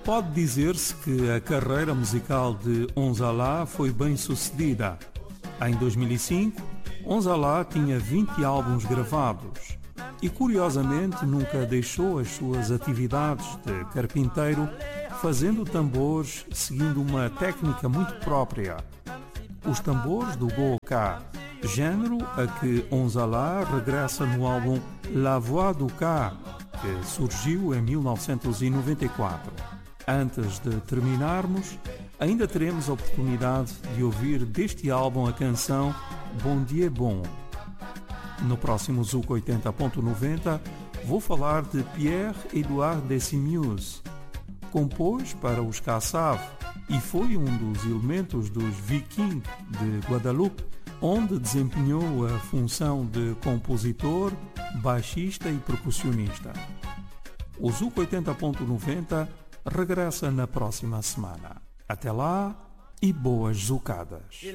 Pode dizer-se que a carreira musical de Onzala foi bem sucedida. Em 2005, Onzala tinha 20 álbuns gravados e, curiosamente, nunca deixou as suas atividades de carpinteiro, fazendo tambores seguindo uma técnica muito própria. Os tambores do Go-Ka, género a que Onzala regressa no álbum La Voix du Ka, que surgiu em 1994. Antes de terminarmos, ainda teremos a oportunidade de ouvir deste álbum a canção Bon Dieu Bon. No próximo Zouk 80.90 vou falar de Pierre-Edouard Décimius. Compôs para os Kassav e foi um dos elementos dos Vikings de Guadeloupe, onde desempenhou a função de compositor, baixista e percussionista. O Zouk 80.90 regressa na próxima semana. Até lá e boas zucadas.